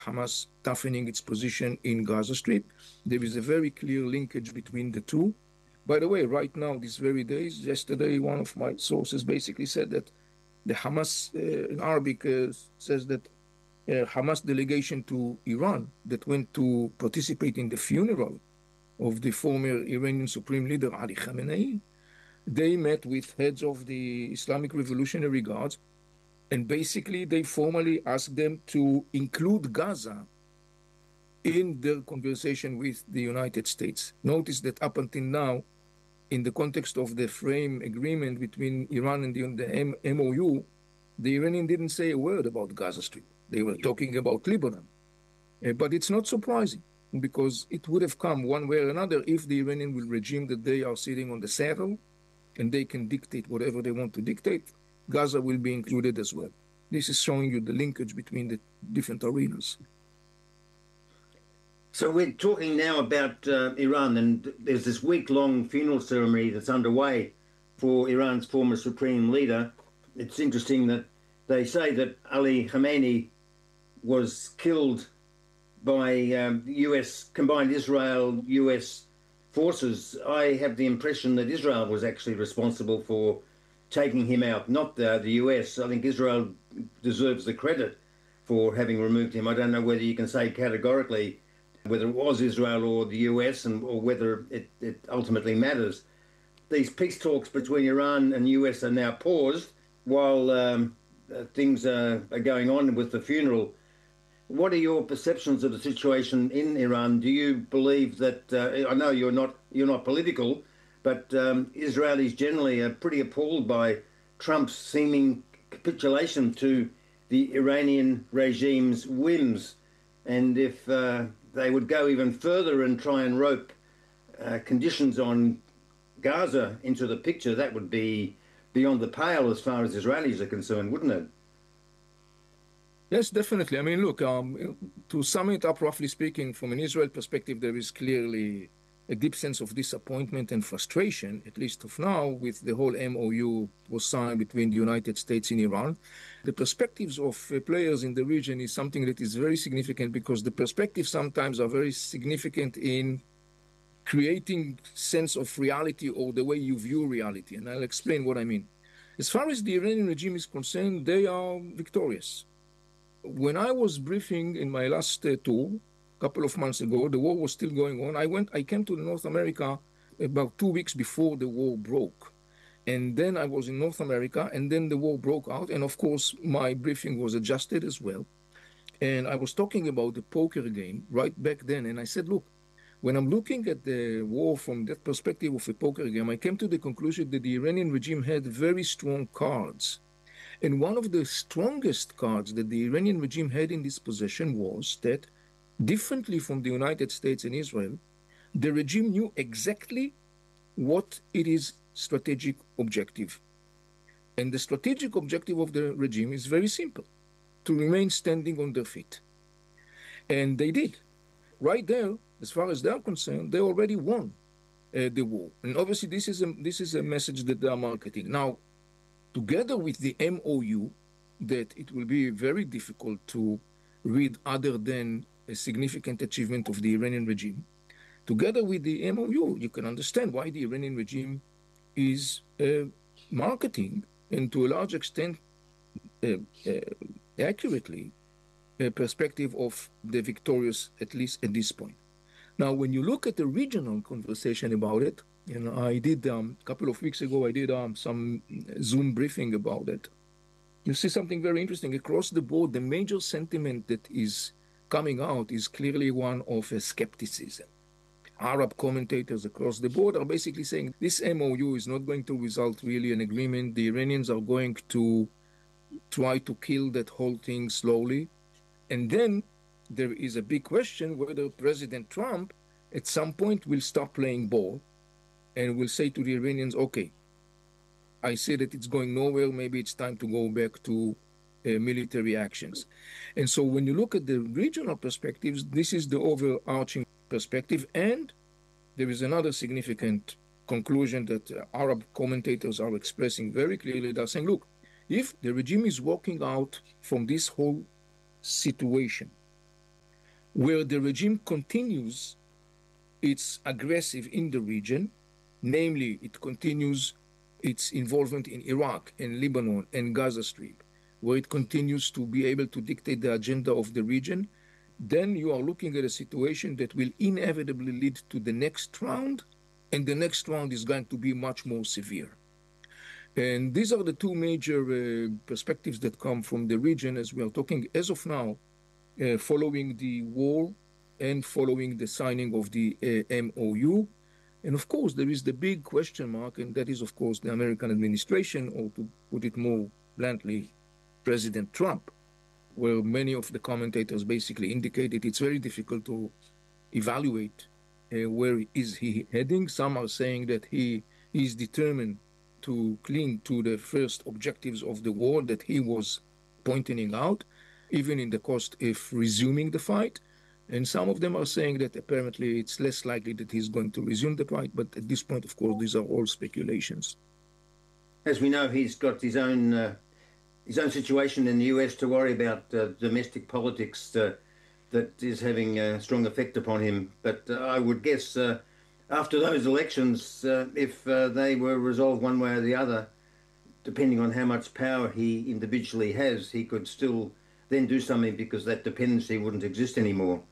Hamas toughening its position in Gaza Strip. There is a very clear linkage between the two. By the way, right now, these very days, yesterday, one of my sources basically said that the Hamas, in Arabic, says that Hamas delegation to Iran that went to participate in the funeral of the former Iranian Supreme Leader Ali Khamenei, they met with heads of the Islamic Revolutionary Guards, and basically they formally asked them to include Gaza in their conversation with the United States. Notice that up until now, in the context of the frame agreement between Iran and the MOU, the Iranian didn't say a word about Gaza Strip. They were talking about Lebanon. But it's not surprising because it would have come one way or another if the Iranian regime that they are sitting on the saddle and they can dictate whatever they want to dictate, Gaza will be included as well. This is showing you the linkage between the different arenas. So we're talking now about Iran, and there's this week-long funeral ceremony that's underway for Iran's former supreme leader. It's interesting that they say that Ali Khamenei was killed by US combined Israel-US forces. I have the impression that Israel was actually responsible for taking him out, not the US. I think Israel deserves the credit for having removed him. I don't know whether you can say categorically whether it was Israel or the US or whether it ultimately matters. These peace talks between Iran and US are now paused while things are going on with the funeral. What are your perceptions of the situation in Iran? Do you believe that, I know you're not political, but Israelis generally are pretty appalled by Trump's seeming capitulation to the Iranian regime's whims. And if they would go even further and try and rope conditions on Gaza into the picture, that would be beyond the pale as far as Israelis are concerned, wouldn't it? Yes, definitely. I mean, look, to sum it up, roughly speaking, from an Israel perspective, there is clearly a deep sense of disappointment and frustration, at least of now, with the whole MOU was signed between the United States and Iran. The perspectives of players in the region is something that is very significant because the perspectives sometimes are very significant in creating sense of reality or the way you view reality. And I'll explain what I mean. As far as the Iranian regime is concerned, they are victorious. When I was briefing in my last tour, a couple of months ago, the war was still going on. I came to North America about 2 weeks before the war broke. And then I was in North America, and then the war broke out. And of course, my briefing was adjusted as well. And I was talking about the poker game right back then. And I said, look, when I'm looking at the war from that perspective of a poker game, I came to the conclusion that the Iranian regime had very strong cards. And one of the strongest cards that the Iranian regime had in this possession was that, differently from the United States and Israel, the regime knew exactly what it is strategic objective. And the strategic objective of the regime is very simple, to remain standing on their feet. And they did. Right there, as far as they're concerned, they already won the war. And obviously this is a message that they are marketing. Now, together with the MOU, that it will be very difficult to read other than a significant achievement of the Iranian regime. Together with the MOU, you can understand why the Iranian regime is marketing, and to a large extent, accurately, a perspective of the victorious, at least at this point. Now, when you look at the regional conversation about it, and I did a couple of weeks ago, I did some Zoom briefing about it. You see something very interesting. Across the board, the major sentiment that is coming out is clearly one of skepticism. Arab commentators across the board are basically saying this MOU is not going to result really in agreement. The Iranians are going to try to kill that whole thing slowly. And then there is a big question whether President Trump at some point will stop playing ball and will say to the Iranians, okay, I see that it's going nowhere, maybe it's time to go back to military actions. And so when you look at the regional perspectives, this is the overarching perspective. And there is another significant conclusion that Arab commentators are expressing very clearly. They're saying, look, if the regime is walking out from this whole situation where the regime continues its aggressive in the region, namely it continues its involvement in Iraq and Lebanon and Gaza Strip, where it continues to be able to dictate the agenda of the region, then you are looking at a situation that will inevitably lead to the next round, and the next round is going to be much more severe. And these are the two major perspectives that come from the region as we are talking as of now, following the war and following the signing of the MOU. And of course, there is the big question mark, and that is, of course, the American administration, or to put it more bluntly, President Trump, where many of the commentators basically indicated it's very difficult to evaluate where is he heading. Some are saying that he is determined to cling to the first objectives of the war that he was pointing out, even in the cost of resuming the fight. And some of them are saying that apparently it's less likely that he's going to resume the fight. But at this point, of course, these are all speculations. As we know, he's got his own situation in the US to worry about, domestic politics that is having a strong effect upon him. But I would guess after those elections, if they were resolved one way or the other, depending on how much power he individually has, he could still then do something because that dependency wouldn't exist anymore.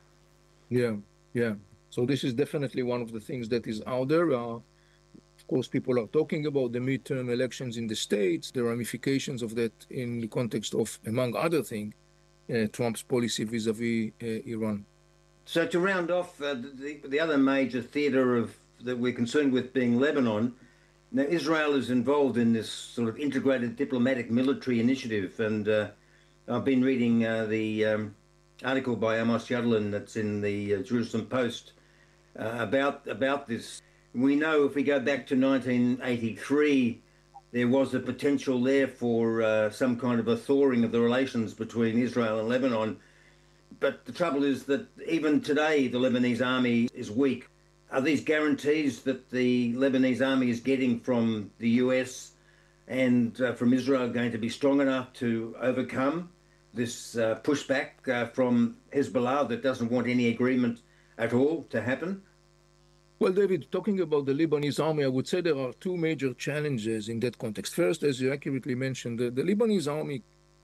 Yeah. So this is definitely one of the things that is out there. Of course, people are talking about the midterm elections in the States, the ramifications of that in the context of, among other things, Trump's policy vis-a-vis Iran. So to round off, the other major theatre that we're concerned with being Lebanon. Now, Israel is involved in this sort of integrated diplomatic military initiative, and I've been reading the article by Amos Yadlin that's in the Jerusalem Post about this. We know if we go back to 1983, there was a potential there for some kind of a thawing of the relations between Israel and Lebanon. But the trouble is that even today, the Lebanese army is weak. Are these guarantees that the Lebanese army is getting from the US and from Israel going to be strong enough to overcome this pushback from Hezbollah that doesn't want any agreement at all to happen? Well, David, talking about the Lebanese army, I would say there are two major challenges in that context. First, as you accurately mentioned, the Lebanese army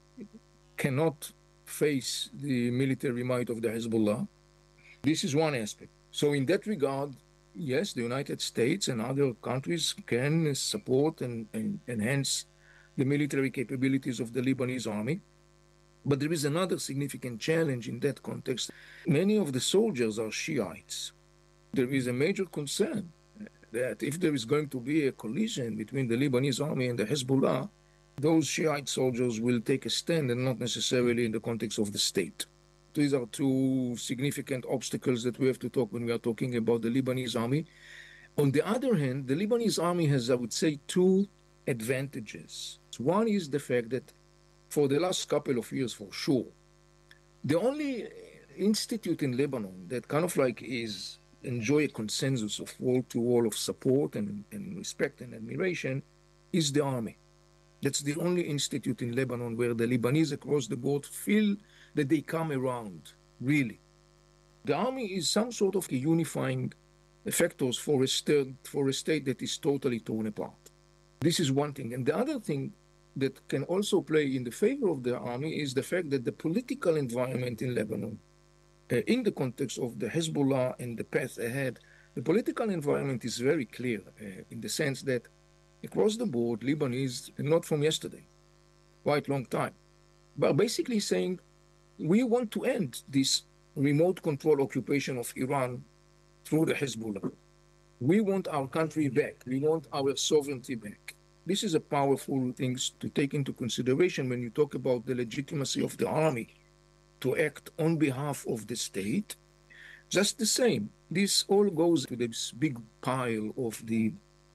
cannot face the military might of the Hezbollah. This is one aspect. So in that regard, yes, the United States and other countries can support and enhance the military capabilities of the Lebanese army. But there is another significant challenge in that context. Many of the soldiers are Shiites. There is a major concern that if there is going to be a collision between the Lebanese army and the Hezbollah, those Shiite soldiers will take a stand and not necessarily in the context of the state. These are two significant obstacles that we have to talk when we are talking about the Lebanese army. On the other hand, the Lebanese army has, I would say, two advantages. One is the fact that for the last couple of years, for sure, the only institute in Lebanon that kind of like is enjoy a consensus of wall-to-wall of support and respect and admiration is the army. That's the only institute in Lebanon where the Lebanese across the board feel that they come around, really. The army is some sort of a unifying factors for a state that is totally torn apart. This is one thing. And the other thing that can also play in the favor of the army is the fact that the political environment in Lebanon, in the context of the Hezbollah and the path ahead, the political environment is very clear in the sense that across the board, Lebanese, and not from yesterday, quite long time, but basically saying, we want to end this remote control occupation of Iran through the Hezbollah. We want our country back. We want our sovereignty back. This is a powerful thing to take into consideration when you talk about the legitimacy of the army to act on behalf of the state. Just the same, this all goes to this big pile of the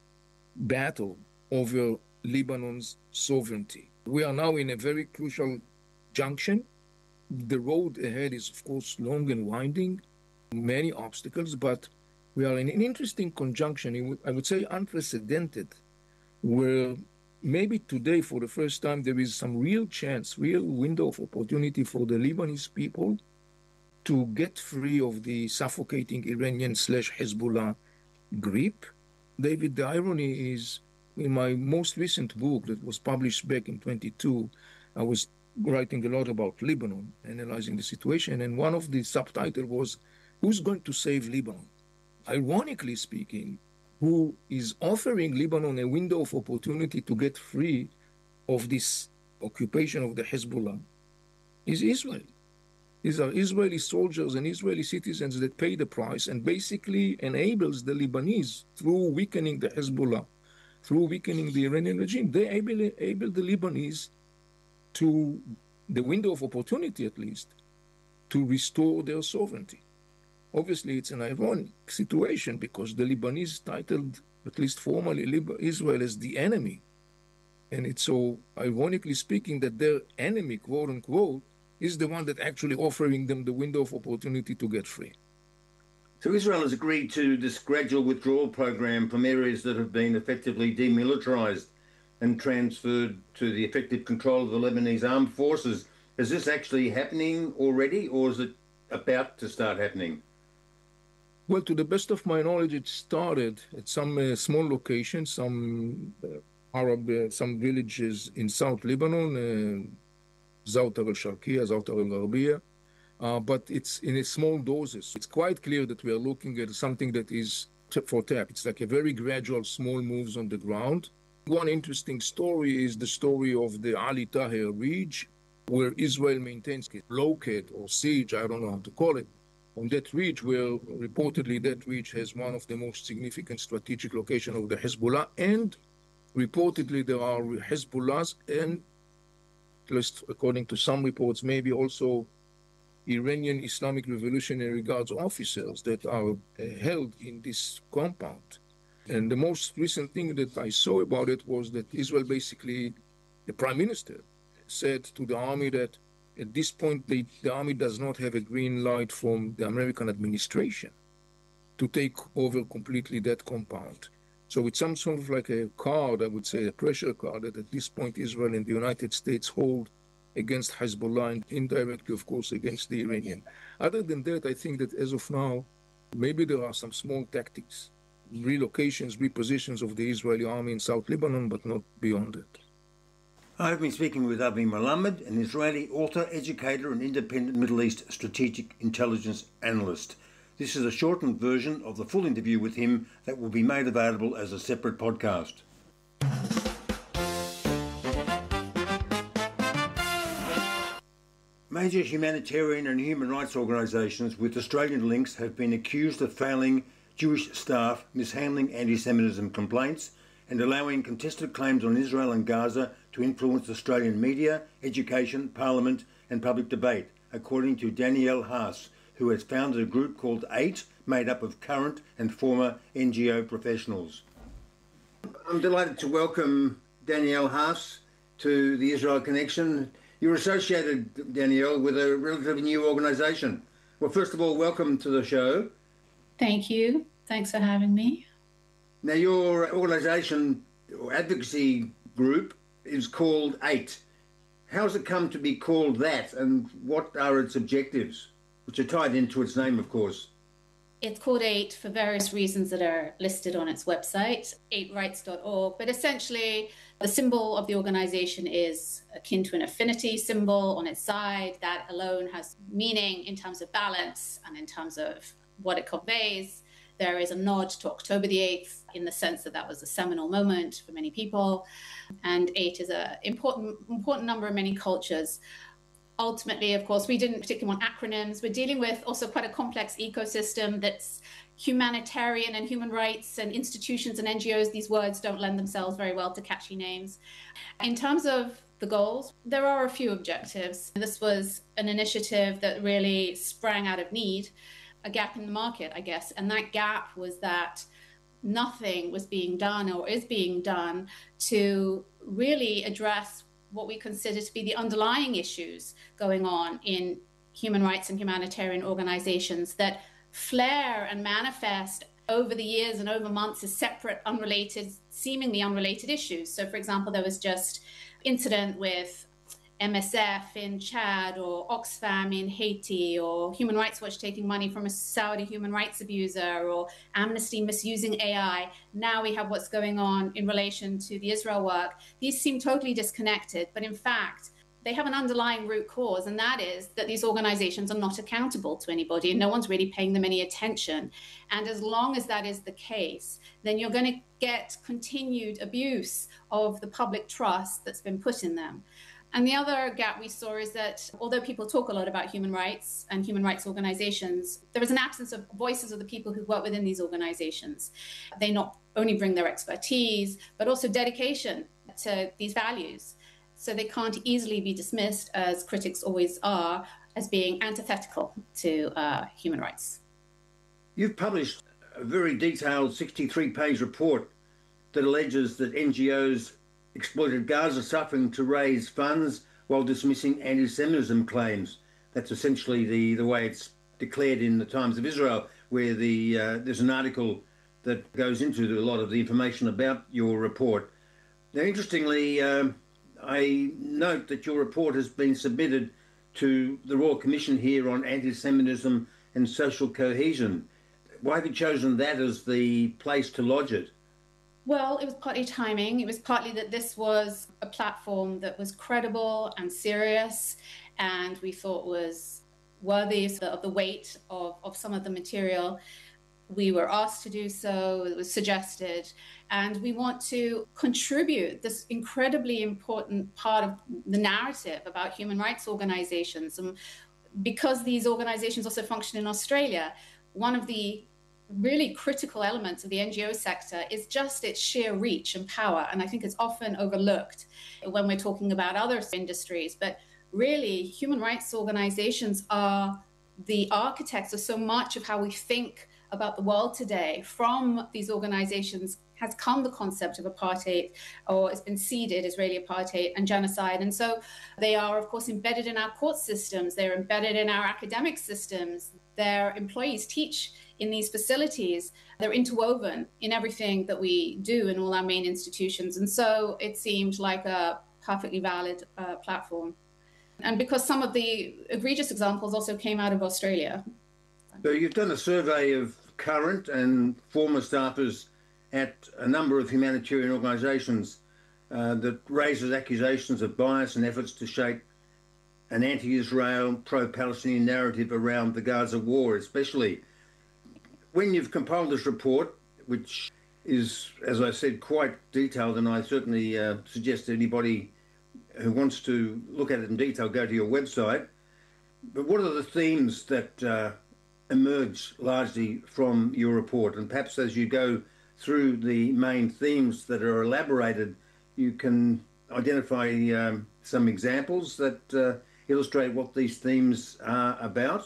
battle over Lebanon's sovereignty. We are now in a very crucial junction. The road ahead is, of course, long and winding, many obstacles, but we are in an interesting conjunction, I would say unprecedented, where maybe today, for the first time, there is some real chance, real window of opportunity for the Lebanese people to get free of the suffocating Iranian/Hezbollah grip. David, the irony is, in my most recent book that was published back in 22, I was writing a lot about Lebanon, analyzing the situation, and one of the subtitles was, "Who's going to save Lebanon?" Ironically speaking, who is offering Lebanon a window of opportunity to get free of this occupation of the Hezbollah is Israel. These are Israeli soldiers and Israeli citizens that pay the price and basically enables the Lebanese, through weakening the Hezbollah, through weakening the Iranian regime, they able the Lebanese to, the window of opportunity at least, to restore their sovereignty. Obviously, it's an ironic situation because the Lebanese titled, at least formally, Israel as the enemy. And it's so, ironically speaking, that their enemy, quote unquote, is the one that actually offering them the window of opportunity to get free. So Israel has agreed to this gradual withdrawal program from areas that have been effectively demilitarized and transferred to the effective control of the Lebanese armed forces. Is this actually happening already, or is it about to start happening? Well, to the best of my knowledge, it started at some small locations, some some villages in South Lebanon, Zawtar al-Sharqiyya, Zawtar al-Gharbiyya, but it's in a small doses. It's quite clear that we are looking at something that is tip for tap. It's like a very gradual, small moves on the ground. One interesting story is the story of the Ali Tahir Ridge, where Israel maintains a blockade or siege, I don't know how to call it, on that ridge, where reportedly that ridge has one of the most significant strategic locations of the Hezbollah, and reportedly there are Hezbollahs and, at least according to some reports, maybe also Iranian Islamic Revolutionary Guards officers that are held in this compound. And the most recent thing that I saw about it was that Israel basically, the prime minister, said to the army that at this point the army does not have a green light from the American administration to take over completely that compound. So it's some sort of like a card, I would say, a pressure card that at this point Israel and the United States hold against Hezbollah and indirectly, of course, against the Iranian. Other than that, I think that as of now, maybe there are some small tactics, relocations, repositions of the Israeli army in South Lebanon, but not beyond it. I've been speaking with Avi Melamed, an Israeli author, educator and independent Middle East strategic intelligence analyst. This is a shortened version of the full interview with him that will be made available as a separate podcast. Major humanitarian and human rights organisations with Australian links have been accused of failing Jewish staff, mishandling anti-Semitism complaints and allowing contested claims on Israel and Gaza to influence Australian media, education, parliament and public debate, according to Danielle Haas, who has founded a group called 8, made up of current and former NGO professionals. I'm delighted to welcome Danielle Haas to the Israel Connection. You're associated, Danielle, with a relatively new organisation. Well, first of all, welcome to the show. Thank you. Thanks for having me. Now, your organisation or advocacy group is called 8. How has it come to be called that, and what are its objectives, which are tied into its name, of course? It's called 8 for various reasons that are listed on its website, 8rights.org. But essentially, the symbol of the organization is akin to an affinity symbol on its side. That alone has meaning in terms of balance and in terms of what it conveys. There is a nod to October the 8th in the sense that that was a seminal moment for many people. And 8 is an important number in many cultures. Ultimately, of course, we didn't particularly want acronyms. We're dealing with also quite a complex ecosystem that's humanitarian and human rights and institutions and NGOs. These words don't lend themselves very well to catchy names. In terms of the goals, there are a few objectives. This was an initiative that really sprang out of need, a gap in the market, I guess. And that gap was that nothing was being done or is being done to really address what we consider to be the underlying issues going on in human rights and humanitarian organizations that flare and manifest over the years and over months as separate, unrelated, seemingly unrelated issues. So, for example, there was just incident with MSF in Chad, or Oxfam in Haiti, or Human Rights Watch taking money from a Saudi human rights abuser, or Amnesty misusing AI. Now we have what's going on in relation to the Israel work. These seem totally disconnected, but in fact, they have an underlying root cause, and that is that these organizations are not accountable to anybody, and no one's really paying them any attention. And as long as that is the case, then you're going to get continued abuse of the public trust that's been put in them. And the other gap we saw is that although people talk a lot about human rights and human rights organizations, there is an absence of voices of the people who work within these organizations. They not only bring their expertise, but also dedication to these values. So they can't easily be dismissed, as critics always are, as being antithetical to human rights. You've published a very detailed 63-page report that alleges that NGOs exploited Gaza suffering to raise funds while dismissing anti-Semitism claims. That's essentially the way it's declared in the Times of Israel, where there's an article that goes into a lot of the information about your report. Now, interestingly, I note that your report has been submitted to the Royal Commission here on Anti-Semitism and Social Cohesion. Why have you chosen that as the place to lodge it? Well, it was partly timing. It was partly that this was a platform that was credible and serious, and we thought was worthy of the weight of some of the material. We were asked to do so, it was suggested, and we want to contribute this incredibly important part of the narrative about human rights organizations. And because these organizations also function in Australia, one of the really critical elements of the NGO sector is just its sheer reach and power. And I think it's often overlooked when we're talking about other industries. But really, human rights organizations are the architects of so much of how we think about the world today. From these organizations has come the concept of apartheid, or it's been seeded Israeli apartheid and genocide. And so they are, of course, embedded in our court systems. They're embedded in our academic systems. Their employees teach in these facilities. They're interwoven in everything that we do in all our main institutions. And so it seemed like a perfectly valid platform. And because some of the egregious examples also came out of Australia. So you've done a survey of current and former staffers at a number of humanitarian organisations that raises accusations of bias and efforts to shape an anti-Israel, pro-Palestinian narrative around the Gaza war, especially. When you've compiled this report, which is, as I said, quite detailed, and I certainly suggest to anybody who wants to look at it in detail, go to your website. But what are the themes that emerge largely from your report? And perhaps as you go through the main themes that are elaborated, you can identify some examples that illustrate what these themes are about.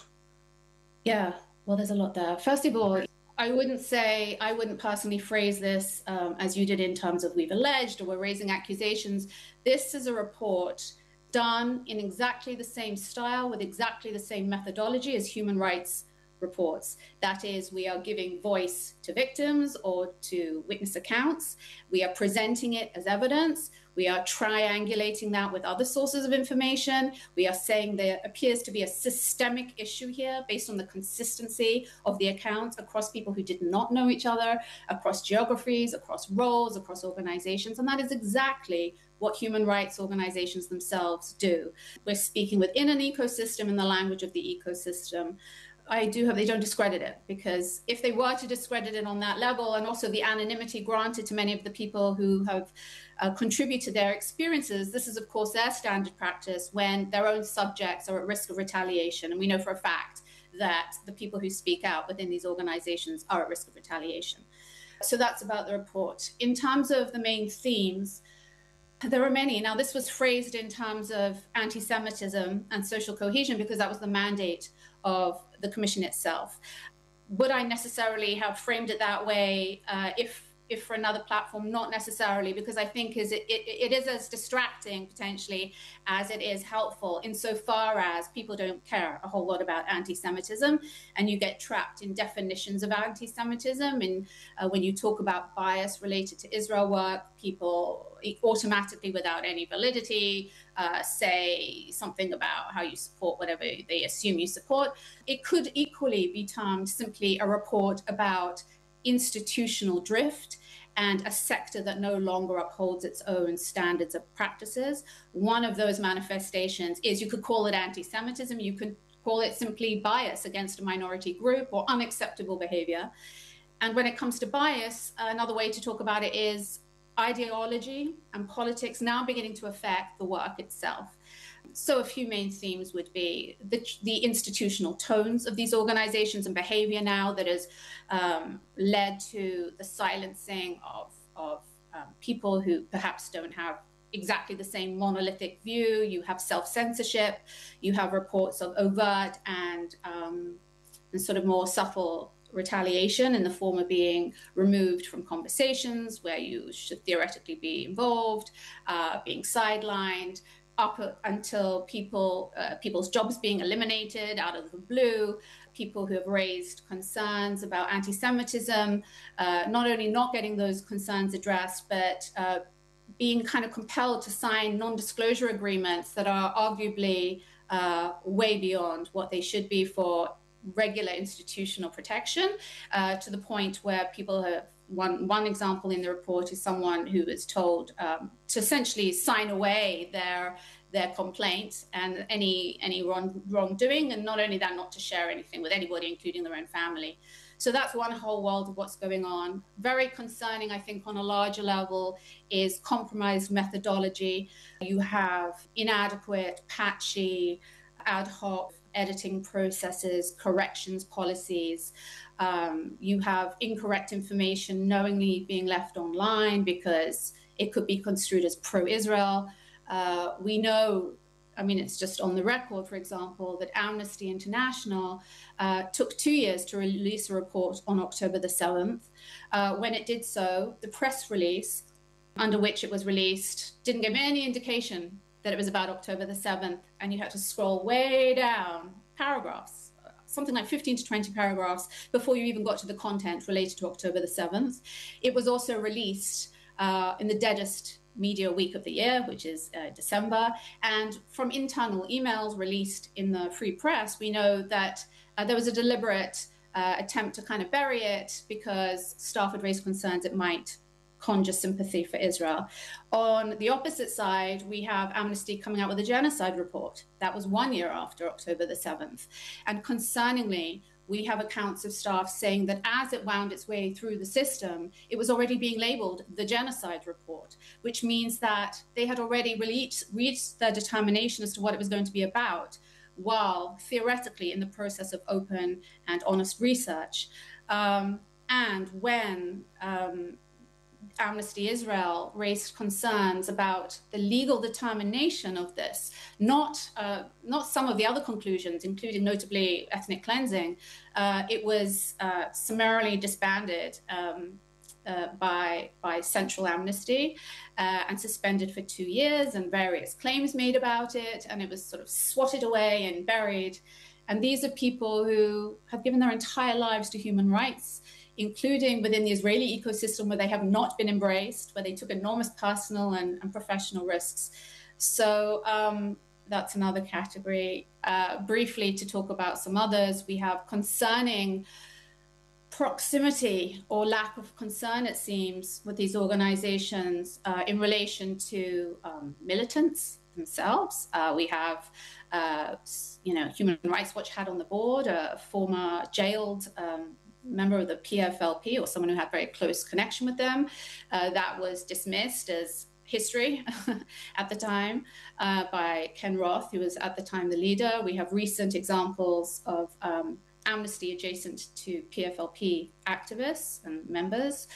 Yeah, well, there's a lot there. First of all, I wouldn't personally phrase this as you did in terms of we've alleged or we're raising accusations. This is a report done in exactly the same style with exactly the same methodology as human rights reports. That is, we are giving voice to victims or to witness accounts. We are presenting it as evidence. We are triangulating that with other sources of information. We are saying there appears to be a systemic issue here based on the consistency of the accounts across people who did not know each other, across geographies, across roles, across organizations. And that is exactly what human rights organizations themselves do. We're speaking within an ecosystem in the language of the ecosystem. They don't discredit it, because if they were to discredit it on that level, and also the anonymity granted to many of the people who have contributed their experiences, this is, of course, their standard practice when their own subjects are at risk of retaliation. And we know for a fact that the people who speak out within these organizations are at risk of retaliation. So that's about the report. In terms of the main themes, there are many. Now, this was phrased in terms of anti-Semitism and social cohesion because that was the mandate of the commission itself. Would I necessarily have framed it that way if if for another platform, not necessarily, because I think it is as distracting potentially as it is helpful, insofar as people don't care a whole lot about anti-Semitism, and you get trapped in definitions of anti-Semitism. And when you talk about bias related to Israel work, people automatically, without any validity, say something about how you support whatever they assume you support. It could equally be termed simply a report about institutional drift and a sector that no longer upholds its own standards of practices. One of those manifestations is, you could call it anti-Semitism, you could call it simply bias against a minority group or unacceptable behavior. And when it comes to bias, another way to talk about it is ideology and politics now beginning to affect the work itself. So a few main themes would be the institutional tones of these organizations and behavior now that has led to the silencing of people who perhaps don't have exactly the same monolithic view. You have self-censorship, you have reports of overt and sort of more subtle retaliation in the form of being removed from conversations where you should theoretically be involved, being sidelined, up until people's jobs being eliminated out of the blue, people who have raised concerns about anti-Semitism, not only not getting those concerns addressed, but being kind of compelled to sign non-disclosure agreements that are arguably way beyond what they should be for regular institutional protection, to the point where people have, one example in the report is someone who was told to essentially sign away their complaint and any wrongdoing, and not only that, not to share anything with anybody, including their own family. So that's one whole world of what's going on. Very concerning, I think, on a larger level is compromised methodology. You have inadequate, patchy, ad hoc editing processes, corrections policies. You have incorrect information knowingly being left online because it could be construed as pro-Israel. We know, I mean, it's just on the record, for example, that Amnesty International took 2 years to release a report on October the 7th. When it did so, the press release under which it was released didn't give any indication that it was about October the 7th, and you had to scroll way down paragraphs, something like 15 to 20 paragraphs before you even got to the content related to October the 7th. It was also released in the deadest media week of the year, which is December. And from internal emails released in the Free Press, we know that there was a deliberate attempt to kind of bury it because staff had raised concerns it might conjure sympathy for Israel. On the opposite side, we have Amnesty coming out with a genocide report. That was 1 year after October the 7th. And concerningly, we have accounts of staff saying that as it wound its way through the system, it was already being labeled the genocide report, which means that they had already reached their determination as to what it was going to be about, while theoretically in the process of open and honest research. And when Amnesty Israel raised concerns about the legal determination of this, not some of the other conclusions, including notably ethnic cleansing. It was summarily disbanded by Central Amnesty and suspended for 2 years, and various claims made about it, and it was sort of swatted away and buried. And these are people who have given their entire lives to human rights, including within the Israeli ecosystem where they have not been embraced, where they took enormous personal and professional risks. So that's another category. Briefly, to talk about some others, we have concerning proximity or lack of concern, it seems, with these organizations in relation to militants themselves. We have, Human Rights Watch had on the board a former jailed member of the PFLP, or someone who had very close connection with them. That was dismissed as history at the time by Ken Roth, who was at the time the leader. We have recent examples of Amnesty adjacent to PFLP activists and members.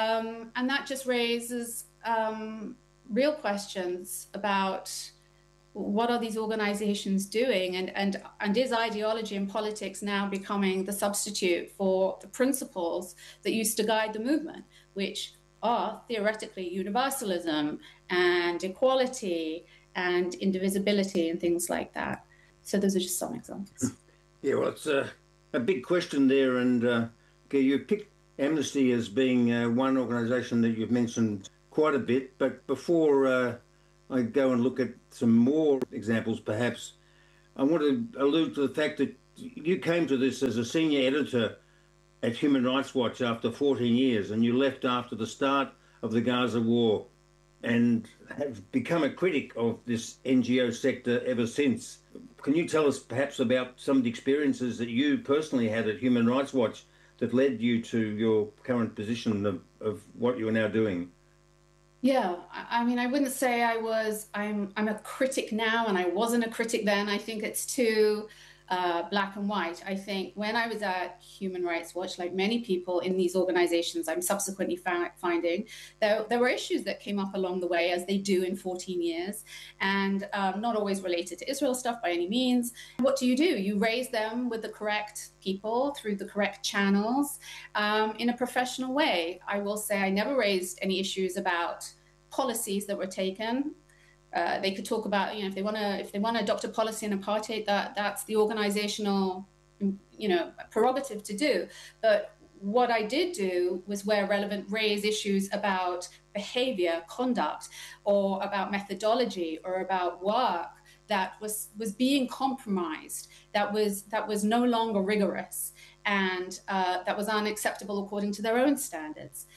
And that just raises real questions about what are these organizations doing? And is ideology and politics now becoming the substitute for the principles that used to guide the movement, which are theoretically universalism and equality and indivisibility and things like that? So those are just some examples. Yeah, well, it's a big question there. And you picked Amnesty as being one organisation that you've mentioned quite a bit. But before I go and look at some more examples, perhaps, I want to allude to the fact that you came to this as a senior editor at Human Rights Watch after 14 years, and you left after the start of the Gaza war and have become a critic of this NGO sector ever since. Can you tell us perhaps about some of the experiences that you personally had at Human Rights Watch that led you to your current position of what you are now doing? Yeah, I mean, I wouldn't say I'm a critic now and I wasn't a critic then. I think it's too black and white. I think when I was at Human Rights Watch, like many people in these organizations, I'm subsequently finding there were issues that came up along the way, as they do in 14 years, and not always related to Israel stuff by any means. What do? You raise them with the correct people through the correct channels in a professional way. I will say I never raised any issues about policies that were taken. They could talk about, if they want to adopt a policy in apartheid, that's the organizational, prerogative to do. But what I did do was, where relevant, raise issues about behavior, conduct, or about methodology, or about work that was being compromised, that was no longer rigorous, and that was unacceptable according to their own standards.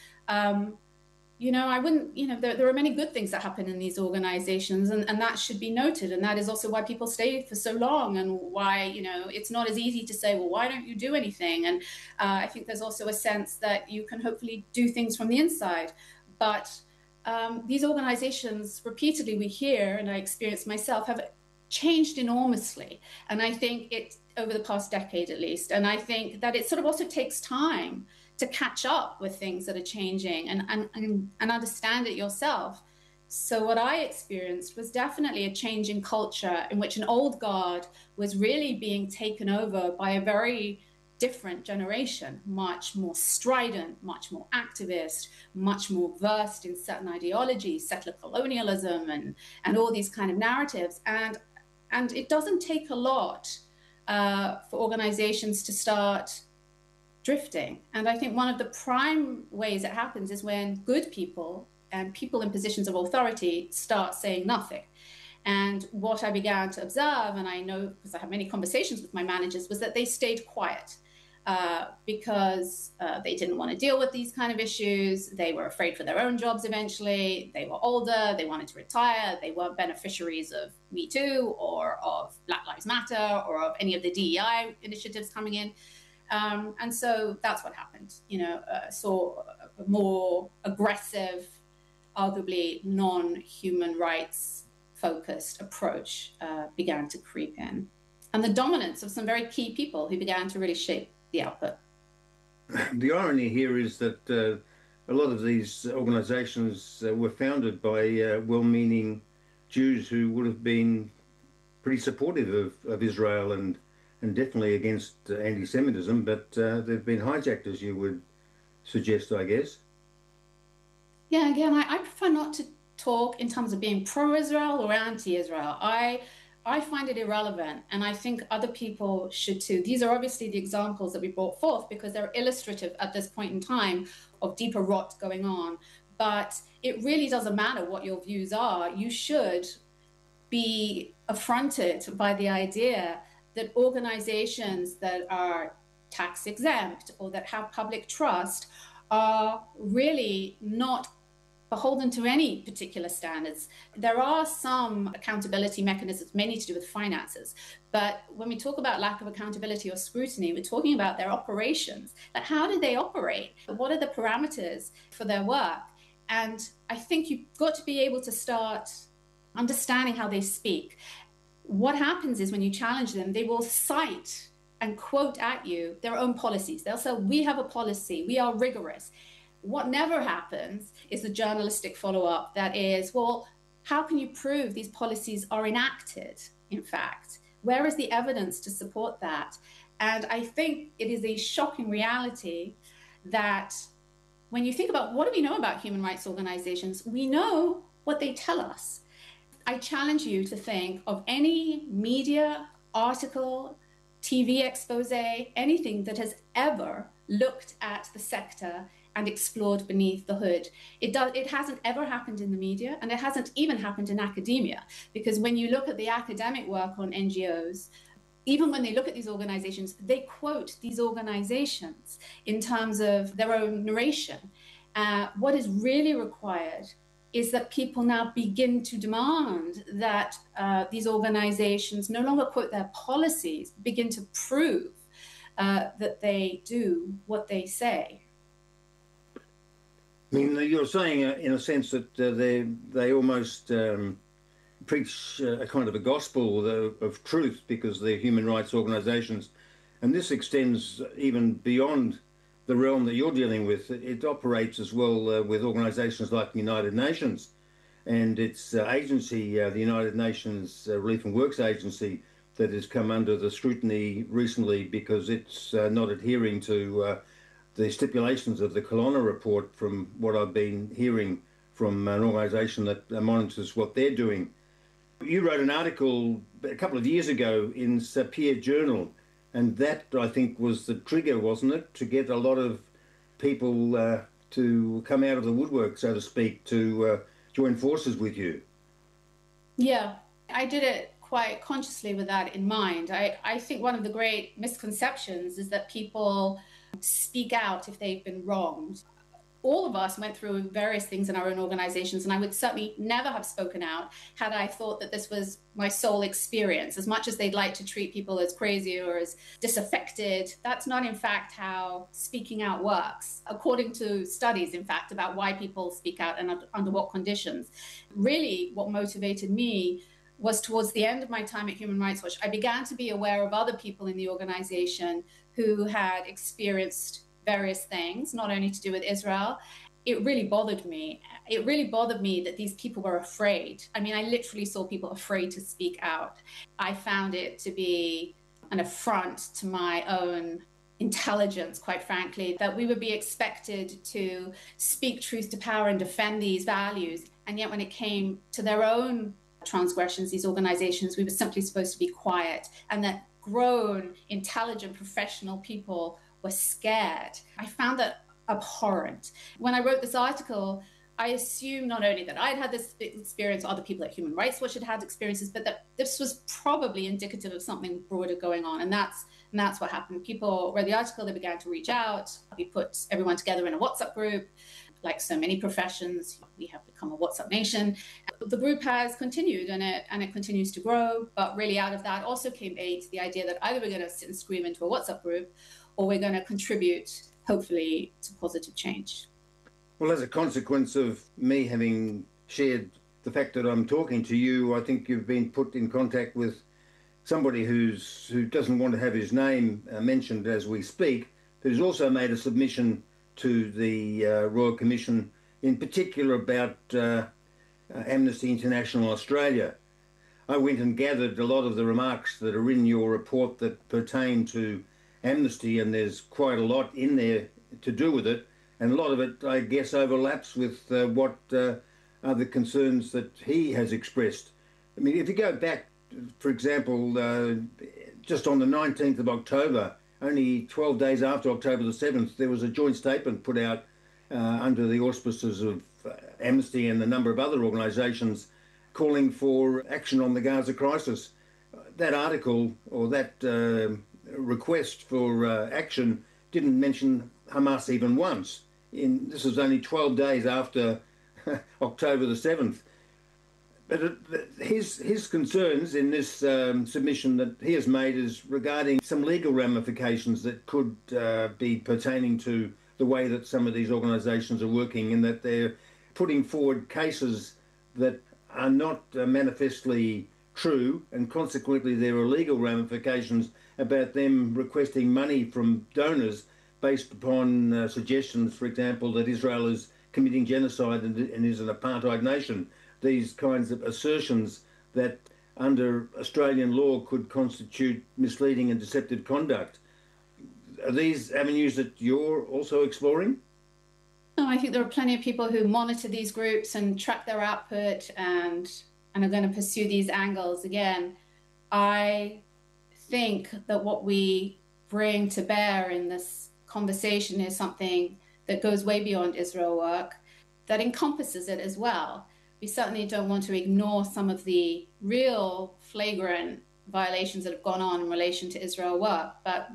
I wouldn't, there are many good things that happen in these organizations, and that should be noted. And that is also why people stay for so long, and why, it's not as easy to say, well, why don't you do anything? And I think there's also a sense that you can hopefully do things from the inside. But these organizations, repeatedly we hear, and I experienced myself, have changed enormously. And I think over the past decade at least. And I think that it sort of also takes time to catch up with things that are changing and understand it yourself. So what I experienced was definitely a change in culture, in which an old guard was really being taken over by a very different generation, much more strident, much more activist, much more versed in certain ideologies, settler colonialism, and all these kind of narratives. And it doesn't take a lot for organizations to start drifting. And I think one of the prime ways it happens is when good people and people in positions of authority start saying nothing. And what I began to observe, and I know because I have many conversations with my managers, was that they stayed quiet because they didn't want to deal with these kind of issues. They were afraid for their own jobs eventually. They were older. They wanted to retire. They weren't beneficiaries of Me Too or of Black Lives Matter or of any of the DEI initiatives coming in. And so that's what happened. Saw a more aggressive, arguably non-human rights focused approach began to creep in. And the dominance of some very key people who began to really shape the output. The irony here is that a lot of these organizations were founded by well-meaning Jews who would have been pretty supportive of Israel and definitely against anti-Semitism, but they've been hijacked, as you would suggest, I guess. Yeah, again, I prefer not to talk in terms of being pro-Israel or anti-Israel. I find it irrelevant, and I think other people should too. These are obviously the examples that we brought forth because they're illustrative at this point in time of deeper rot going on. But it really doesn't matter what your views are. You should be affronted by the idea that organizations that are tax exempt or that have public trust are really not beholden to any particular standards. There are some accountability mechanisms, mainly to do with finances. But when we talk about lack of accountability or scrutiny, we're talking about their operations. Like, how do they operate? What are the parameters for their work? And I think you've got to be able to start understanding how they speak. What happens is when you challenge them, they will cite and quote at you their own policies. They'll say, we have a policy, we are rigorous. What never happens is the journalistic follow-up that is, well, how can you prove these policies are enacted, in fact? Where is the evidence to support that? And I think it is a shocking reality that when you think about what do we know about human rights organizations, we know what they tell us. I challenge you to think of any media article, TV expose, anything that has ever looked at the sector and explored beneath the hood. It hasn't ever happened in the media, and it hasn't even happened in academia, because when you look at the academic work on NGOs, even when they look at these organizations, they quote these organizations in terms of their own narration. What is really required is that people now begin to demand that these organizations no longer quote their policies, begin to prove that they do what they say. I mean, you're saying in a sense that they almost preach a kind of a gospel of truth, because they're human rights organisations, and this extends even beyond the realm that you're dealing with. It operates as well with organisations like the United Nations and its agency, the United Nations Relief and Works Agency, that has come under the scrutiny recently because it's not adhering to the stipulations of the Colonna report, from what I've been hearing from an organisation that monitors what they're doing. You wrote an article a couple of years ago in Sapir Journal, and that, I think, was the trigger, wasn't it, to get a lot of people to come out of the woodwork, so to speak, to join forces with you? Yeah, I did it quite consciously with that in mind. I think one of the great misconceptions is that people speak out if they've been wronged. All of us went through various things in our own organizations, and I would certainly never have spoken out had I thought that this was my sole experience. As much as they'd like to treat people as crazy or as disaffected, that's not in fact how speaking out works, according to studies, in fact, about why people speak out and under what conditions. Really, what motivated me was towards the end of my time at Human Rights Watch, I began to be aware of other people in the organization who had experienced various things, not only to do with Israel. It really bothered me. It really bothered me that these people were afraid. I mean, I literally saw people afraid to speak out. I found it to be an affront to my own intelligence, quite frankly, that we would be expected to speak truth to power and defend these values. And yet when it came to their own transgressions, these organizations, we were simply supposed to be quiet, and that grown, intelligent, professional people were scared. I found that abhorrent. When I wrote this article, I assumed not only that I'd had this experience, other people at Human Rights Watch had had experiences, but that this was probably indicative of something broader going on. And that's what happened. People read the article, they began to reach out. We put everyone together in a WhatsApp group. Like so many professions, we have become a WhatsApp nation. The group has continued, and it continues to grow. But really out of that also came the idea that either we're going to sit and scream into a WhatsApp group, or we're going to contribute, hopefully, to positive change. Well, as a consequence of me having shared the fact that I'm talking to you, I think you've been put in contact with somebody who doesn't want to have his name mentioned as we speak, who's also made a submission to the Royal Commission, in particular about Amnesty International Australia. I went and gathered a lot of the remarks that are in your report that pertain to Amnesty, and there's quite a lot in there to do with it, and a lot of it, I guess, overlaps with what are the concerns that he has expressed. I mean, if you go back, for example, just on the 19th of October, only 12 days after October the 7th, there was a joint statement put out under the auspices of Amnesty and a number of other organisations calling for action on the Gaza crisis. That article, or that request for action, didn't mention Hamas even once. This was only 12 days after October the 7th. But his concerns in this submission that he has made is regarding some legal ramifications that could be pertaining to the way that some of these organisations are working, in that they're putting forward cases that are not manifestly true, and consequently there are legal ramifications about them requesting money from donors based upon suggestions, for example, that Israel is committing genocide and is an apartheid nation. these kinds of assertions that under Australian law could constitute misleading and deceptive conduct. Are these avenues that you're also exploring? No, I think there are plenty of people who monitor these groups and track their output and are going to pursue these angles. Again, I think that what we bring to bear in this conversation is something that goes way beyond Israel work, that encompasses it as well. We certainly don't want to ignore some of the real flagrant violations that have gone on in relation to Israel work. But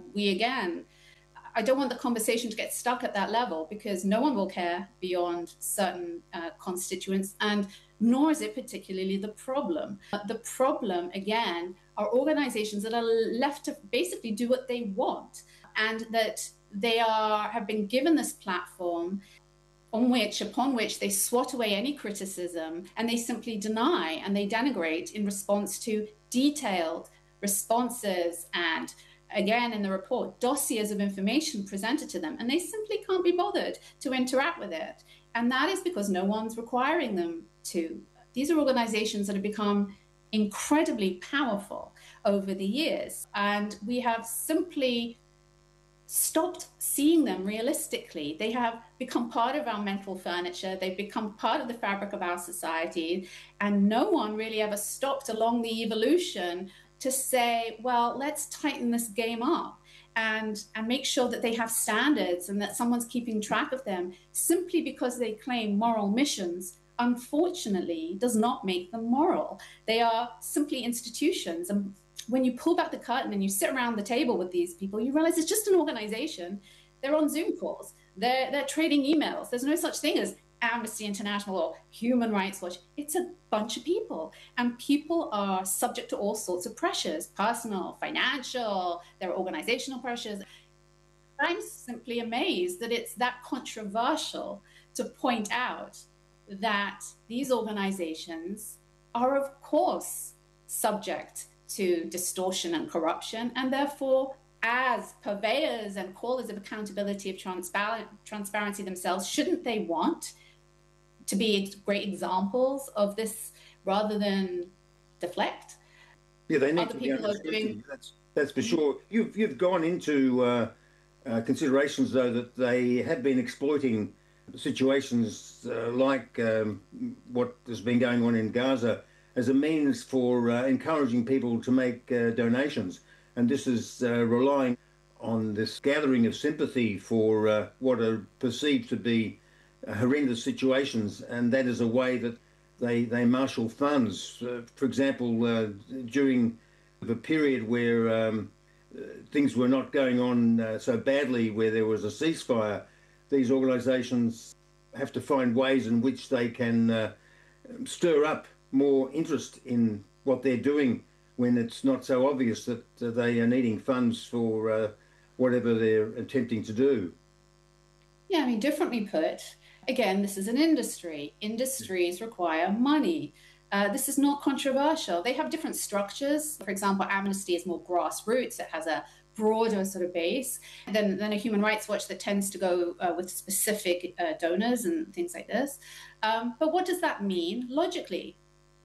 I don't want the conversation to get stuck at that level, because no one will care beyond certain constituents, and nor is it particularly the problem. The problem, again, are organizations that are left to basically do what they want, and that they have been given this platform upon which they swat away any criticism, and they simply deny and they denigrate in response to detailed responses and, again, in the report, dossiers of information presented to them, and they simply can't be bothered to interact with it. And that is because no one's requiring them to. These are organizations that have become incredibly powerful over the years, and we have simply stopped seeing them realistically. They have become part of our mental furniture. They've become part of the fabric of our society, and no one really ever stopped along the evolution to say, well, let's tighten this game up and make sure that they have standards and that someone's keeping track of them. Simply because they claim moral missions, unfortunately, does not make them moral. They are simply institutions. And when you pull back the curtain and you sit around the table with these people, you realize it's just an organization. They're on Zoom calls. They're trading emails. There's no such thing as Amnesty International or Human Rights Watch. It's a bunch of people, and people are subject to all sorts of pressures, personal, financial, there are organizational pressures. I'm simply amazed that it's that controversial to point out that these organizations are, of course, subject to distortion and corruption, and therefore, as purveyors and callers of accountability, of transparency themselves, shouldn't they want to be great examples of this rather than deflect? Yeah, they need to be understood. That's for sure. You've gone into considerations, though, that they have been exploiting situations like what has been going on in Gaza as a means for encouraging people to make donations. And this is relying on this gathering of sympathy for what are perceived to be horrendous situations, and that is a way that they marshal funds. For example, during the period where things were not going on so badly, where there was a ceasefire, these organisations have to find ways in which they can stir up more interest in what they're doing when it's not so obvious that they are needing funds for whatever they're attempting to do. Yeah, I mean, differently put, again, this is an industry. Industries require money. This is not controversial. They have different structures. For example, Amnesty is more grassroots. It has a broader sort of base than a Human Rights Watch that tends to go with specific donors and things like this. But what does that mean logically?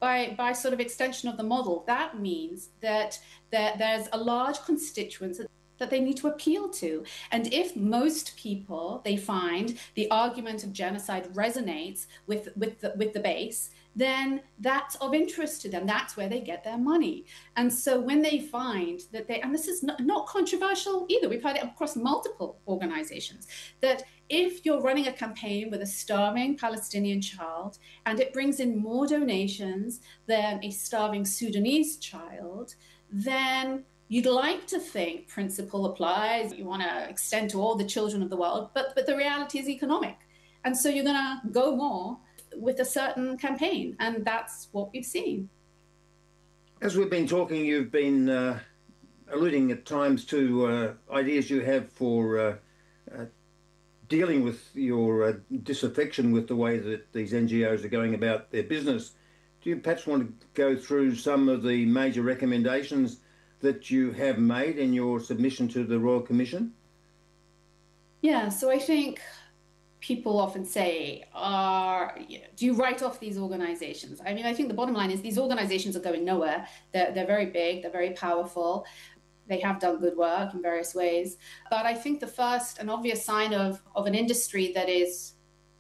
By sort of extension of the model, that means that there's a large constituency that they need to appeal to. And if most people, they find the argument of genocide resonates with the base, then that's of interest to them. That's where they get their money. And so when they find that and this is not controversial either, we've had it across multiple organizations, that if you're running a campaign with a starving Palestinian child and it brings in more donations than a starving Sudanese child, then you'd like to think principle applies. You want to extend to all the children of the world, but the reality is economic. And so you're going to go more with a certain campaign, and that's what we've seen. As we've been talking, you've been alluding at times to ideas you have for dealing with your disaffection with the way that these NGOs are going about their business. Do you perhaps want to go through some of the major recommendations that you have made in your submission to the Royal Commission? Yeah, so I think people often say, do you write off these organizations? I mean, I think the bottom line is these organizations are going nowhere. They're very big, they're very powerful. They have done good work in various ways. But I think the first and obvious sign of an industry that is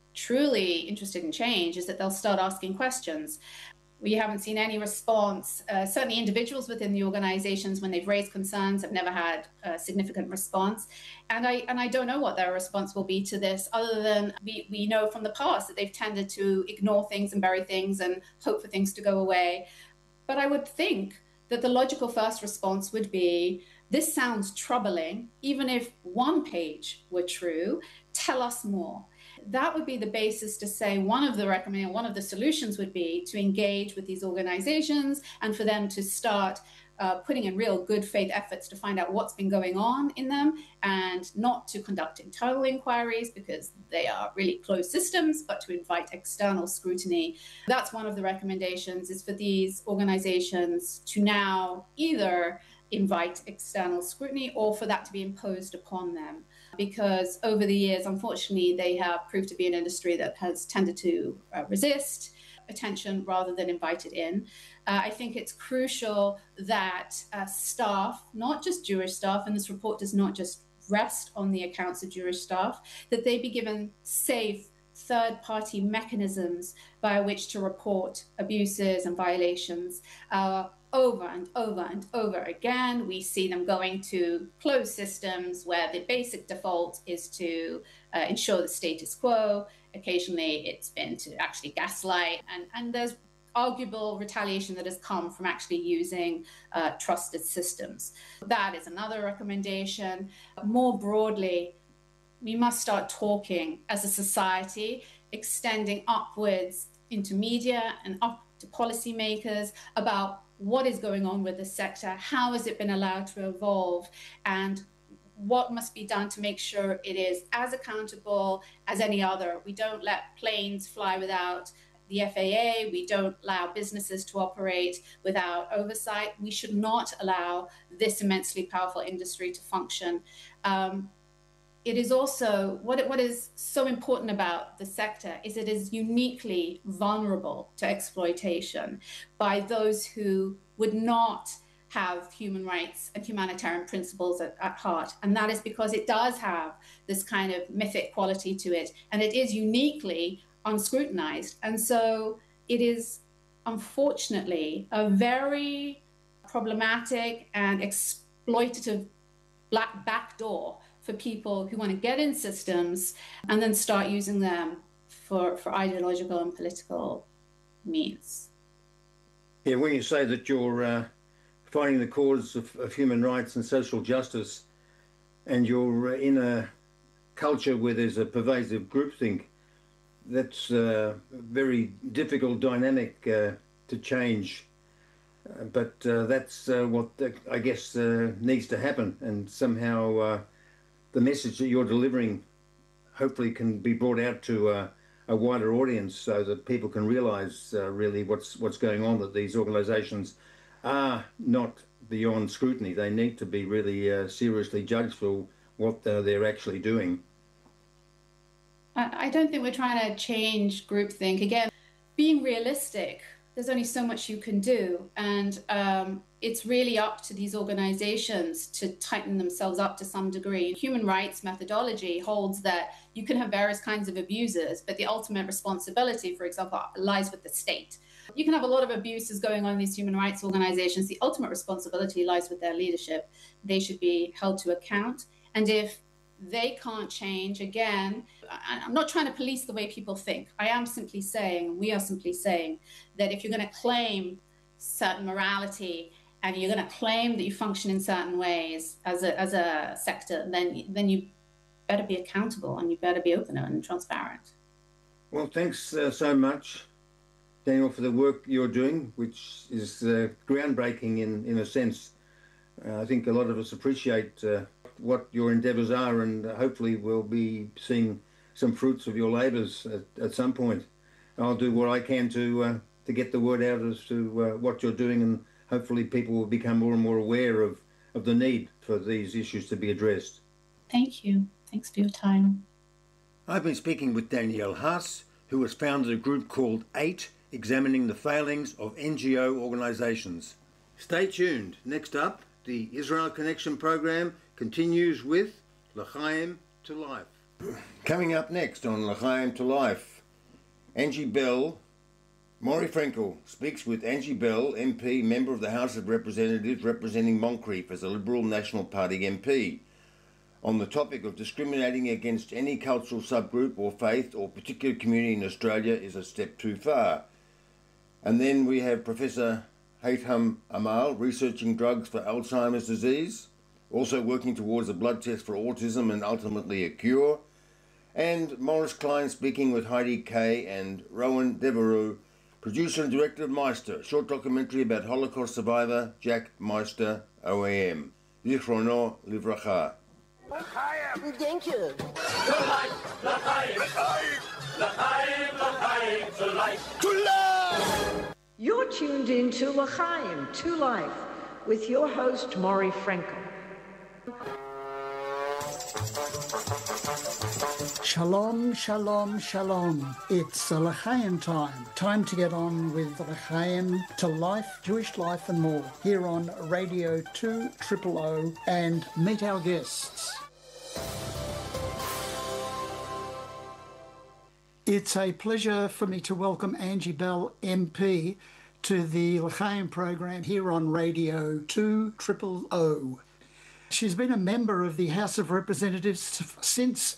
truly interested in change is that they'll start asking questions. We haven't seen any response. Certainly individuals within the organizations, when they've raised concerns, have never had a significant response. And I don't know what their response will be to this, other than we know from the past that they've tended to ignore things and bury things and hope for things to go away. But I would think that the logical first response would be, this sounds troubling. Even if one page were true, tell us more. That would be the basis to say one of the solutions would be to engage with these organizations and for them to start putting in real good faith efforts to find out what's been going on in them, and not to conduct internal inquiries because they are really closed systems, but to invite external scrutiny. That's one of the recommendations, is for these organizations to now either invite external scrutiny or for that to be imposed upon them. Because over the years, unfortunately, they have proved to be an industry that has tended to resist attention rather than invite it in. I think it's crucial that staff, not just Jewish staff, and this report does not just rest on the accounts of Jewish staff, that they be given safe third-party mechanisms by which to report abuses and violations. Over and over and over again, we see them going to closed systems where the basic default is to ensure the status quo. Occasionally, it's been to actually gaslight, and there's arguable retaliation that has come from actually using trusted systems. That is another recommendation. More broadly, we must start talking as a society, extending upwards into media and up to policymakers about what is going on with the sector, how has it been allowed to evolve, and what must be done to make sure it is as accountable as any other. We don't let planes fly without the FAA. We don't allow businesses to operate without oversight. We should not allow this immensely powerful industry to function. It is also, what is so important about the sector is it is uniquely vulnerable to exploitation by those who would not have human rights and humanitarian principles at heart. And that is because it does have this kind of mythic quality to it, and it is uniquely unscrutinized. And so it is, unfortunately, a very problematic and exploitative black backdoor for people who want to get in systems and then start using them for ideological and political means. Yeah, when you say that you're fighting the cause of human rights and social justice, and you're in a culture where there's a pervasive groupthink, that's a very difficult dynamic to change. But that's what I guess needs to happen, and somehow the message that you're delivering hopefully can be brought out to a wider audience so that people can realise really what's going on, that these organisations are not beyond scrutiny. They need to be really seriously judged for what they're actually doing. I don't think we're trying to change groupthink. Again, being realistic, there's only so much you can do. And it's really up to these organizations to tighten themselves up to some degree. Human rights methodology holds that you can have various kinds of abusers, but the ultimate responsibility, for example, lies with the state. You can have a lot of abuses going on in these human rights organizations. The ultimate responsibility lies with their leadership. They should be held to account. And if they can't change, again, I'm not trying to police the way people think. I am simply saying, we are simply saying, that if you're going to claim certain morality and you're going to claim that you function in certain ways as a sector, then you better be accountable and you better be open and transparent. Well, thanks so much, Daniel, for the work you're doing, which is groundbreaking in a sense. I think a lot of us appreciate what your endeavours are, and hopefully we'll be seeing some fruits of your labours at some point. I'll do what I can to get the word out as to what you're doing, and hopefully people will become more and more aware of the need for these issues to be addressed. Thank you. Thanks for your time. I've been speaking with Danielle Haas, who has founded a group called 8, examining the failings of NGO organisations. Stay tuned. Next up, the Israel Connection program continues with L'chaim to Life. Coming up next on L'chaim to Life, Angie Bell. Maury Frankel speaks with Angie Bell, MP, member of the House of Representatives representing Moncrieff as a Liberal National Party MP, on the topic of discriminating against any cultural subgroup or faith or particular community in Australia is a step too far. And then we have Professor Haytham Amal researching drugs for Alzheimer's disease, also working towards a blood test for autism and ultimately a cure, and Morris Klein speaking with Heidi Kay and Rowan Devereux, producer and director of Meister, short documentary about Holocaust survivor Jack Meister, OAM. Zichrono Livracha. Thank you. To life! You're tuned in to L'chaim, to Life, with your host, Maury Frankel. Shalom, shalom, shalom. It's a L'chaim time. Time to get on with L'chaim to Life, Jewish life and more, here on Radio 200 and meet our guests. It's a pleasure for me to welcome Angie Bell, MP, to the L'chaim program here on Radio 200. She's been a member of the House of Representatives since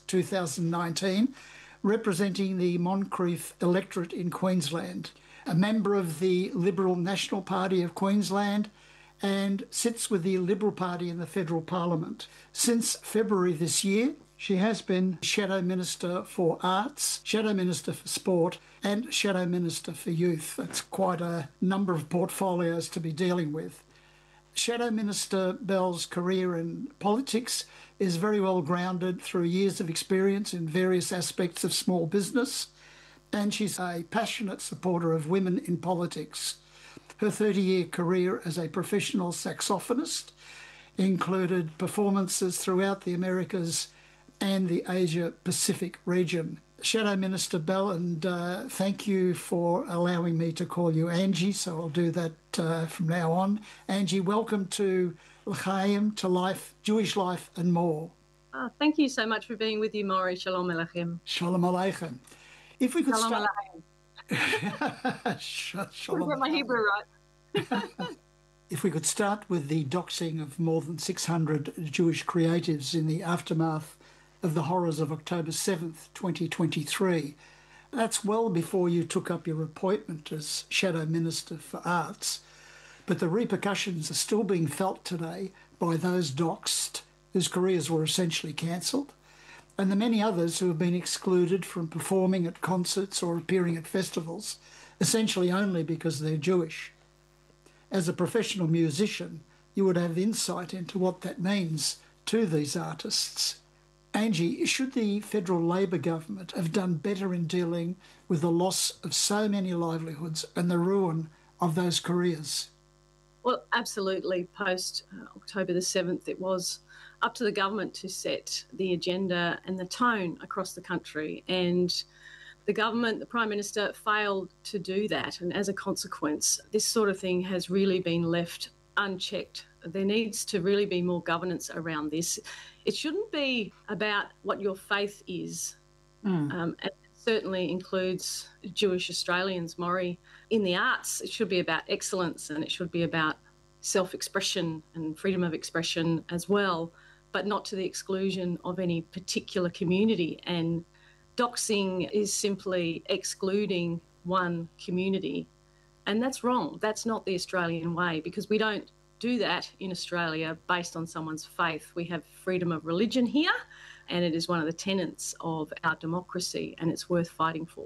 2019, representing the Moncrieff electorate in Queensland, a member of the Liberal National Party of Queensland, and sits with the Liberal Party in the federal parliament. Since February this year, she has been Shadow Minister for Arts, Shadow Minister for Sport, and Shadow Minister for Youth. That's quite a number of portfolios to be dealing with. Shadow Minister Bell's career in politics is very well grounded through years of experience in various aspects of small business, and she's a passionate supporter of women in politics. Her 30-year career as a professional saxophonist included performances throughout the Americas and the Asia-Pacific region. Shadow Minister Bell, and thank you for allowing me to call you Angie, so I'll do that from now on. Angie, welcome to L'chaim, to Life, Jewish life and more. Thank you so much for being with you, Maury. Shalom Aleichem. Shalom Aleichem. If we could Shalom start... Shalom. Got my Hebrew right. If we could start with the doxing of more than 600 Jewish creatives in the aftermath of the horrors of October 7th, 2023. That's well before you took up your appointment as Shadow Minister for Arts, but the repercussions are still being felt today by those doxed whose careers were essentially cancelled, and the many others who have been excluded from performing at concerts or appearing at festivals, essentially only because they're Jewish. As a professional musician, you would have insight into what that means to these artists. Angie, should the federal Labor government have done better in dealing with the loss of so many livelihoods and the ruin of those careers? Well, absolutely. Post October the 7th, it was up to the government to set the agenda and the tone across the country. And the government, the Prime Minister, failed to do that. And as a consequence, this sort of thing has really been left unchecked. There needs to really be more governance around this. It shouldn't be about what your faith is. And it certainly includes Jewish Australians, Maury. In the arts, it should be about excellence and it should be about self-expression and freedom of expression as well, but not to the exclusion of any particular community. And doxing is simply excluding one community. And that's wrong. That's not the Australian way, because we don't do that in Australia based on someone's faith. We have freedom of religion here, and it is one of the tenets of our democracy, and it's worth fighting for.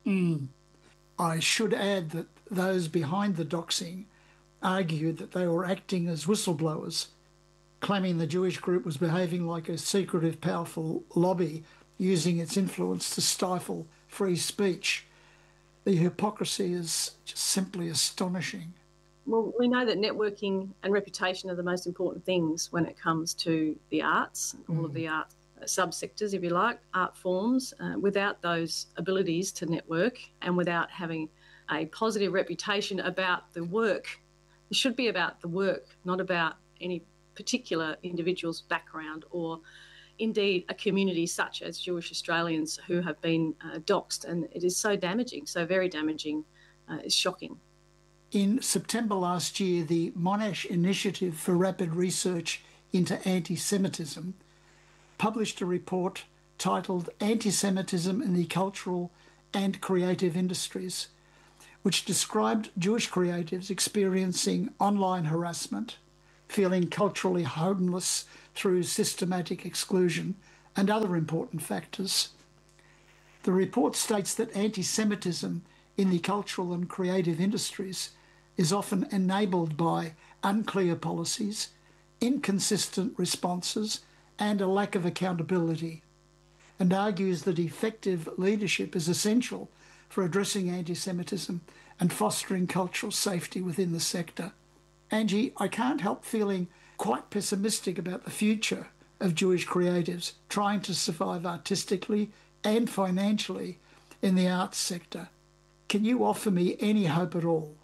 I should add that those behind the doxing argued that they were acting as whistleblowers, claiming the Jewish group was behaving like a secretive, powerful lobby, using its influence to stifle free speech. The hypocrisy is just simply astonishing. Well, we know that networking and reputation are the most important things when it comes to the arts, all of the arts subsectors, if you like, art forms, without those abilities to network and without having a positive reputation about the work. It should be about the work, not about any particular individual's background or indeed a community such as Jewish Australians who have been doxed. And it is so damaging, so very damaging. It's shocking. In September last year, the Monash Initiative for Rapid Research into Anti-Semitism published a report titled Anti-Semitism in the Cultural and Creative Industries, which described Jewish creatives experiencing online harassment, feeling culturally homeless through systematic exclusion, and other important factors. The report states that anti-Semitism in the cultural and creative industries is often enabled by unclear policies, inconsistent responses, and a lack of accountability, and argues that effective leadership is essential for addressing anti-Semitism and fostering cultural safety within the sector. Angie, I can't help feeling quite pessimistic about the future of Jewish creatives trying to survive artistically and financially in the arts sector. Can you offer me any hope at all?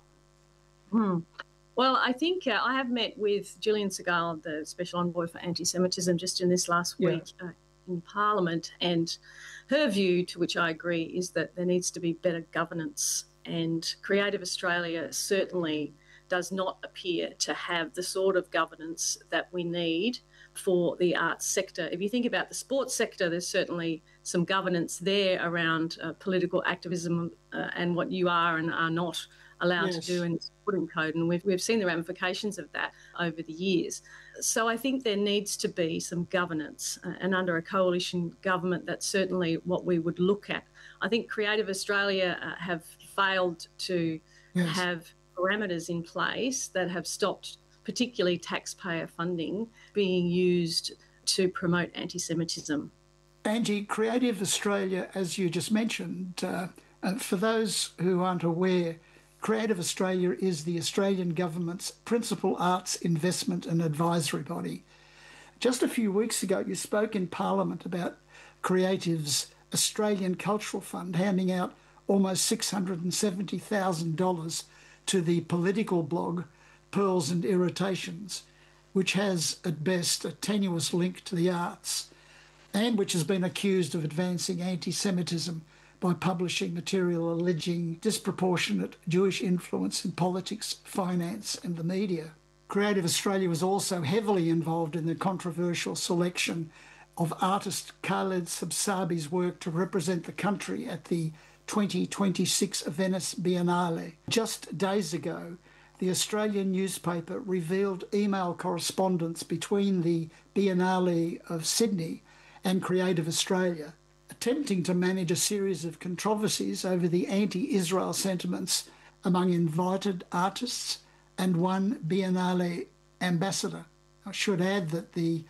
Well, I think I have met with Gillian Segal, the Special Envoy for Anti-Semitism, just in this last week in Parliament, and her view, to which I agree, is that there needs to be better governance, and Creative Australia certainly does not appear to have the sort of governance that we need for the arts sector. If you think about the sports sector, there's certainly some governance there around political activism and what you are and are not allowed to do in the sporting code, and we've seen the ramifications of that over the years. So I think there needs to be some governance, and under a coalition government, that's certainly what we would look at. I think Creative Australia have failed to have parameters in place that have stopped particularly taxpayer funding being used to promote anti-Semitism. Angie, Creative Australia, as you just mentioned, for those who aren't aware, Creative Australia is the Australian government's principal arts investment and advisory body. Just a few weeks ago, you spoke in Parliament about Creative's Australian Cultural Fund handing out almost $670,000 to the political blog Pearls and Irritations, which has at best a tenuous link to the arts, and which has been accused of advancing anti-Semitism by publishing material alleging disproportionate Jewish influence in politics, finance and the media. Creative Australia was also heavily involved in the controversial selection of artist Khaled Sabsabi's work to represent the country at the 2026 Venice Biennale. Just days ago, the Australian newspaper revealed email correspondence between the Biennale of Sydney and Creative Australia, attempting to manage a series of controversies over the anti-Israel sentiments among invited artists and one Biennale ambassador. I should add that the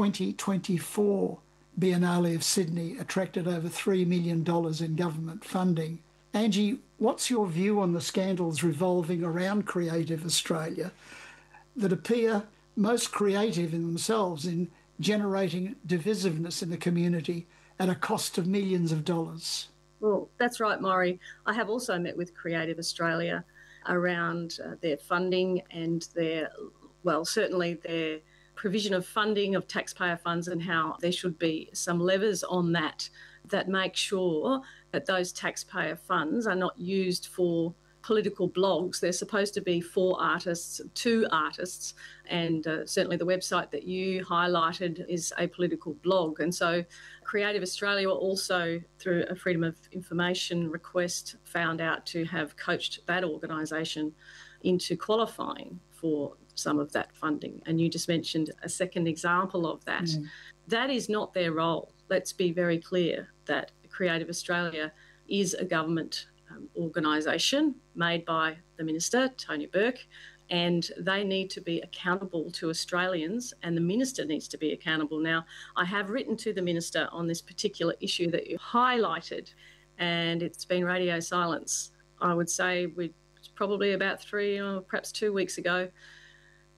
2024 Biennale of Sydney attracted over $3 million in government funding. Angie, what's your view on the scandals revolving around Creative Australia that appear most creative in themselves in generating divisiveness in the community at a cost of millions of dollars? Well, that's right, Maury. I have also met with Creative Australia around their funding and certainly their provision of funding of taxpayer funds, and how there should be some levers on that make sure that those taxpayer funds are not used for political blogs. They're supposed to be for artists, to artists, and certainly the website that you highlighted is a political blog. And so Creative Australia were also, through a Freedom of Information request, found out to have coached that organisation into qualifying for some of that funding. And you just mentioned a second example of that. That is not their role. Let's be very clear that Creative Australia is a government organisation made by the Minister, Tony Burke, and they need to be accountable to Australians, and the Minister needs to be accountable. Now, I have written to the Minister on this particular issue that you highlighted, and it's been radio silence. I would say probably about 3 or perhaps 2 weeks ago,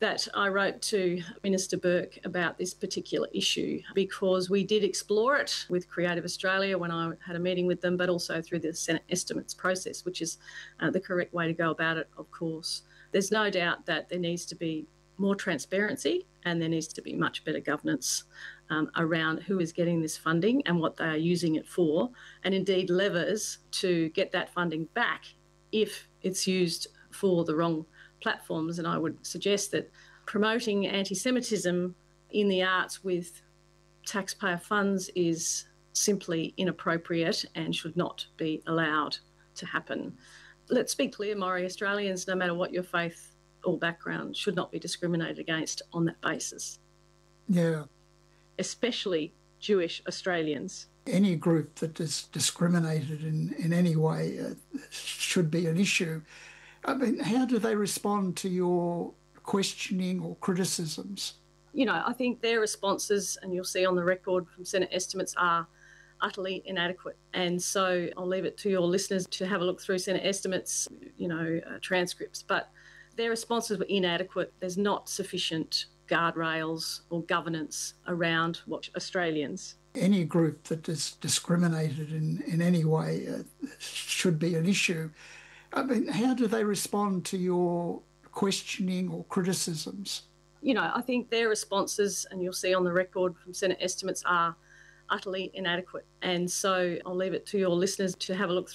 that I wrote to Minister Burke about this particular issue because we did explore it with Creative Australia when I had a meeting with them, but also through the Senate estimates process, which is the correct way to go about it, of course. There's no doubt that there needs to be more transparency and there needs to be much better governance around who is getting this funding and what they are using it for, and indeed levers to get that funding back if it's used for the wrong platforms. And I would suggest that promoting anti-Semitism in the arts with taxpayer funds is simply inappropriate and should not be allowed to happen. Let's be clear, Maury, Australians, no matter what your faith or background, should not be discriminated against on that basis. Yeah. Especially Jewish Australians. Any group that is discriminated in any way should be an issue. I mean, how do they respond to your questioning or criticisms? You know, I think their responses, and you'll see on the record from Senate estimates, are utterly inadequate. And so I'll leave it to your listeners to have a look through Senate estimates, transcripts. But their responses were inadequate. There's not sufficient guardrails or governance around what Australians. Any group that is discriminated in any way should be an issue. I mean, how do they respond to your questioning or criticisms? You know, I think their responses, and you'll see on the record from Senate estimates, are utterly inadequate. And so I'll leave it to your listeners to have a look